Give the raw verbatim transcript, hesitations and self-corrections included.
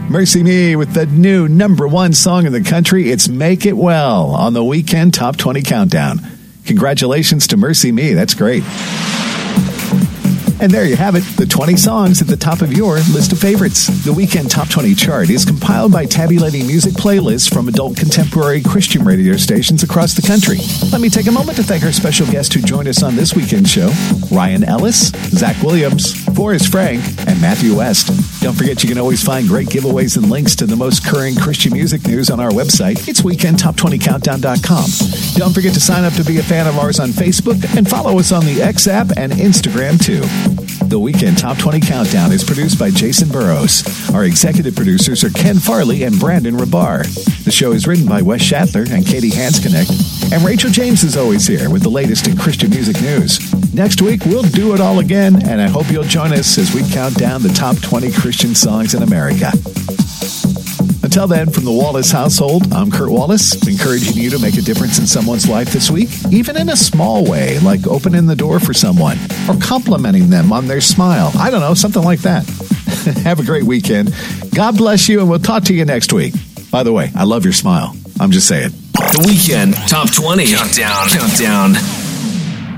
Mercy Me with the new number one song in the country. It's Make It Well on the Weekend Top twenty Countdown. Congratulations to Mercy Me. That's great. And there you have it, the twenty songs at the top of your list of favorites. The Weekend Top twenty chart is compiled by tabulating music playlists from adult contemporary Christian radio stations across the country. Let me take a moment to thank our special guest who joined us on this weekend show, Ryan Ellis, Zach Williams, Forrest Frank, and Matthew West. Don't forget you can always find great giveaways and links to the most current Christian music news on our website. It's weekend top twenty countdown dot com. Don't forget to sign up to be a fan of ours on Facebook and follow us on the X app and Instagram too. The Weekend Top twenty Countdown is produced by Jason Burrows. Our executive producers are Ken Farley and Brandon Rabar. The show is written by Wes Shatler and Katie Hansknecht. And Rachel James is always here with the latest in Christian music news. Next week, we'll do it all again, and I hope you'll join us as we count down the top twenty Christian songs in America. Until then, from the Wallace household, I'm Kurt Wallace, encouraging you to make a difference in someone's life this week, even in a small way, like opening the door for someone or complimenting them on their smile. I don't know, something like that. Have a great weekend. God bless you, and we'll talk to you next week. By the way, I love your smile. I'm just saying. The Weekend Top twenty Countdown. Countdown.